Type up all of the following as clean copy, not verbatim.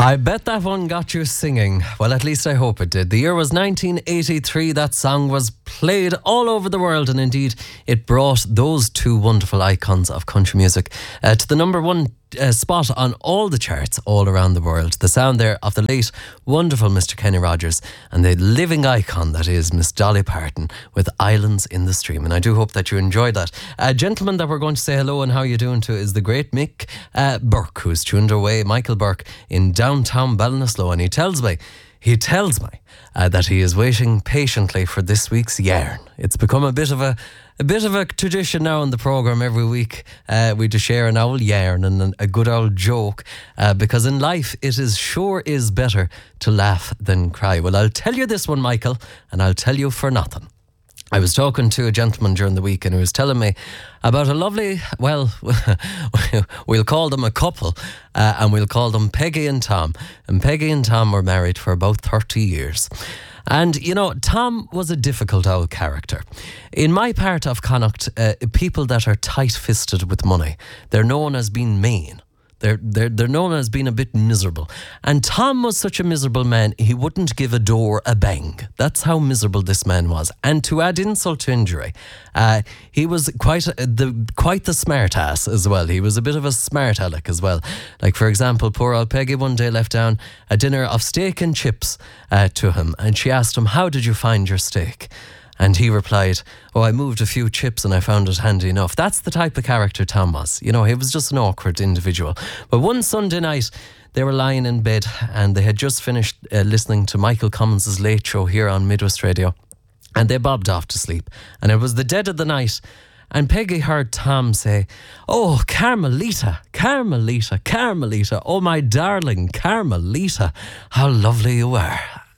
I bet that one got you singing. Well, at least I hope it did. The year was 1983. That song was played all over the world, and indeed it brought those two wonderful icons of country music to the number one spot on all the charts all around the world. The sound there of the late, wonderful Mr. Kenny Rogers and the living icon that is Miss Dolly Parton with Islands in the Stream. And I do hope that you enjoyed that. A gentleman that we're going to say hello and how you doing to is the great Mick Burke, who's tuned away, Michael Burke, in downtown Ballinasloe. And he tells me that he is waiting patiently for this week's yarn. It's become a bit of a tradition now in the programme. Every week we just share an old yarn and a good old joke, because in life it is better to laugh than cry. Well, I'll tell you this one, Michael, and I'll tell you for nothing. I was talking to a gentleman during the week and he was telling me about a lovely, well, we'll call them a couple, and we'll call them Peggy and Tom. And Peggy and Tom were married for about 30 years. And, you know, Tom was a difficult old character. In my part of Connacht, people that are tight-fisted with money, they're known as being mean. They're known as being a bit miserable. And Tom was such a miserable man, he wouldn't give a door a bang. That's how miserable this man was. And to add insult to injury, he was quite the smart ass as well. He was a bit of a smart aleck as well. Like, for example, poor old Peggy one day left down a dinner of steak and chips to him. And she asked him, "How did you find your steak?" And he replied, "Oh, I moved a few chips and I found it handy enough." That's the type of character Tom was. You know, he was just an awkward individual. But one Sunday night, they were lying in bed and they had just finished listening to Michael Cummins' Late Show here on Midwest Radio. And they bobbed off to sleep. And it was the dead of the night. And Peggy heard Tom say, "Oh, Carmelita, Carmelita, Carmelita. Oh, my darling Carmelita, how lovely you are."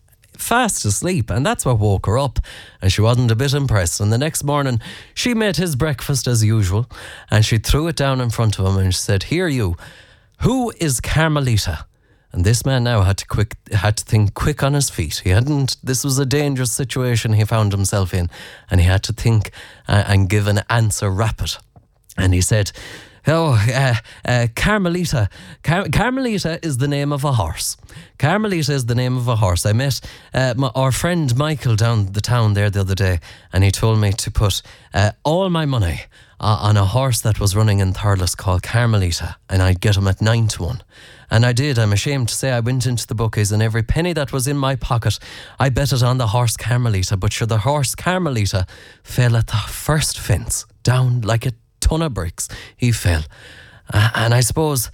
Fast asleep, and that's what woke her up, and she wasn't a bit impressed. And the next morning she made his breakfast as usual, and she threw it down in front of him and she said, "Here you, who is Carmelita?" And this man now had to think quick on his feet. This was a dangerous situation he found himself in, and he had to think and give an answer rapid. And he said, "Oh, Carmelita. Carmelita is the name of a horse. Carmelita is the name of a horse. I met our friend Michael down the town there the other day, and he told me to put all my money on a horse that was running in Thurles called Carmelita, and I'd get him at 9-1. And I did. I'm ashamed to say I went into the bookies, and every penny that was in my pocket, I bet it on the horse Carmelita. But sure, the horse Carmelita fell at the first fence, down like a ton of bricks. He fell. And I suppose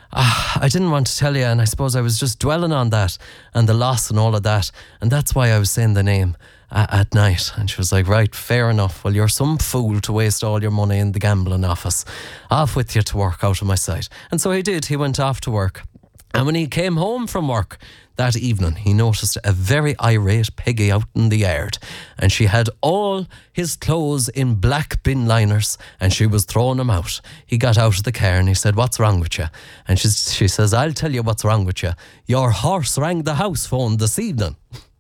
I didn't want to tell you, and I suppose I was just dwelling on that and the loss and all of that, and that's why I was saying the name at night." And she was like, "Right, fair enough. Well, you're some fool to waste all your money in the gambling office. Off with you to work, out of my sight." And so he did. He went off to work. And when he came home from work that evening, he noticed a very irate Peggy out in the yard. And she had all his clothes in black bin liners and she was throwing them out. He got out of the car and he said, "What's wrong with you?" And she says, "I'll tell you what's wrong with you. Your horse rang the house phone this evening."